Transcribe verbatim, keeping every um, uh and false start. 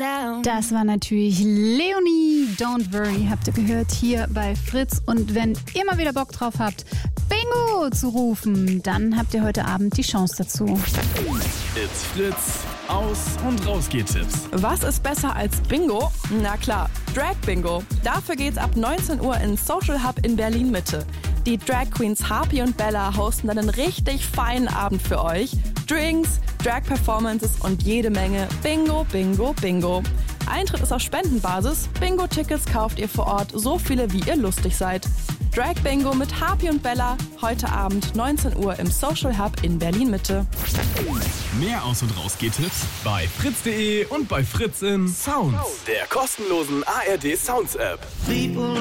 down. Das war natürlich Leonie, Don't Worry, habt ihr gehört hier bei Fritz. Und wenn ihr mal wieder Bock drauf habt, Bingo zu rufen, dann habt ihr heute Abend die Chance dazu. It's Fritz, Aus- und Raus-Geht-Tipps. Was ist besser als Bingo? Na klar, Drag Bingo. Dafür geht's ab neunzehn Uhr in Social Hub in Berlin-Mitte. Die Drag Queens Harpy und Bella hosten dann einen richtig feinen Abend für euch. Drinks, Drag-Performances und jede Menge Bingo, Bingo, Bingo. Eintritt ist auf Spendenbasis. Bingo-Tickets kauft ihr vor Ort, so viele wie ihr lustig seid. Drag Bingo mit Harpy und Bella, heute Abend neunzehn Uhr im Social Hub in Berlin-Mitte. Mehr Aus- und Raus-Geht-Tipps bei fritz punkt de und bei Fritz in Sounds, der kostenlosen A R D Sounds App. People